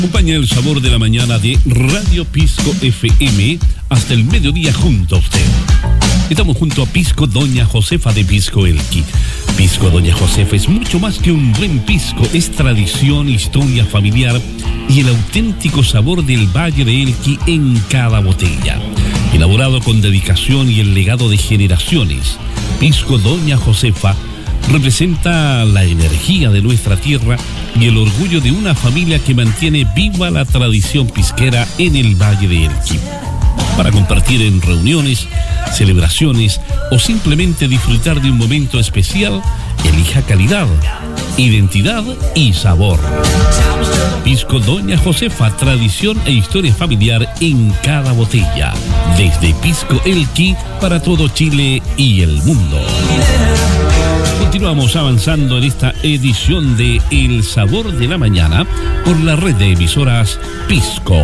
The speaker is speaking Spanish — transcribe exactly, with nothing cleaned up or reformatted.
Acompaña el sabor de la mañana de Radio Pisco F M hasta el mediodía junto a usted. Estamos junto a Pisco Doña Josefa de Pisco Elqui. Pisco Doña Josefa es mucho más que un buen pisco, es tradición, historia familiar y el auténtico sabor del Valle de Elqui en cada botella. Elaborado con dedicación y el legado de generaciones, Pisco Doña Josefa representa la energía de nuestra tierra y el orgullo de una familia que mantiene viva la tradición pisquera en el Valle de Elqui. Para compartir en reuniones, celebraciones o simplemente disfrutar de un momento especial, elija calidad, identidad y sabor. Pisco Doña Josefa, tradición e historia familiar en cada botella. Desde Pisco Elqui para todo Chile y el mundo. Continuamos avanzando en esta edición de El Sabor de la Mañana por la red de emisoras Pisco.